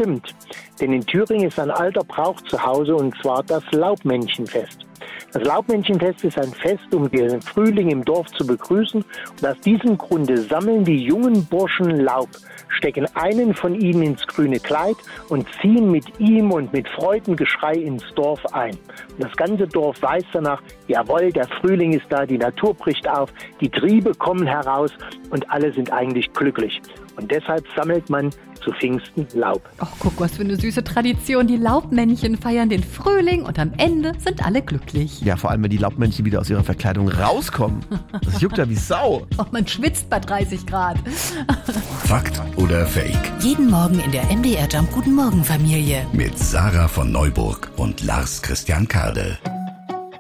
stimmt. Denn in Thüringen ist ein alter Brauch zu Hause, und zwar das Laubmännchenfest. Das Laubmännchenfest ist ein Fest, um den Frühling im Dorf zu begrüßen. Und aus diesem Grunde sammeln die jungen Burschen Laub, stecken einen von ihnen ins grüne Kleid und ziehen mit ihm und mit Freudengeschrei ins Dorf ein. Und das ganze Dorf weiß danach, jawohl, der Frühling ist da, die Natur bricht auf, die Triebe kommen heraus und alle sind eigentlich glücklich. Und deshalb sammelt man zu Pfingsten Laub. Ach, guck, was für eine süße Tradition. Die Laubmännchen feiern den Frühling und am Ende sind alle glücklich. Ja, vor allem, wenn die Laubmännchen wieder aus ihrer Verkleidung rauskommen. Das juckt ja wie Sau. Oh, man schwitzt bei 30 Grad. Fakt oder Fake? Jeden Morgen in der MDR Jump Guten Morgen Familie. Mit Sarah von Neuburg und Lars Christian Kade.